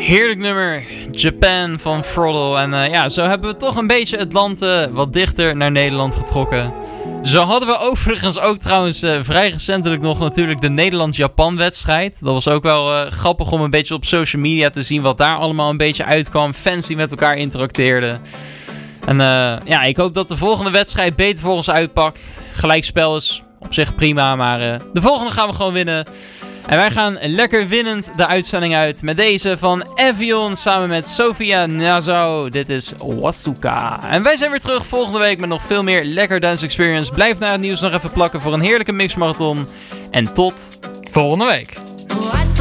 Heerlijk nummer, Japan van Throttle. En zo hebben we toch een beetje het land wat dichter naar Nederland getrokken. Zo hadden we overigens ook trouwens vrij recentelijk nog natuurlijk de Nederland-Japan wedstrijd. Dat was ook wel grappig om een beetje op social media te zien wat daar allemaal een beetje uitkwam. Fans die met elkaar interacteerden. En ik hoop dat de volgende wedstrijd beter voor ons uitpakt. Gelijkspel is op zich prima, maar de volgende gaan we gewoon winnen. En wij gaan lekker winnend de uitzending uit met deze van Evian samen met Sofia Nazo. Dit is Wasuka. En wij zijn weer terug volgende week met nog veel meer lekker dance experience. Blijf naar het nieuws nog even plakken voor een heerlijke mixmarathon. En tot volgende week.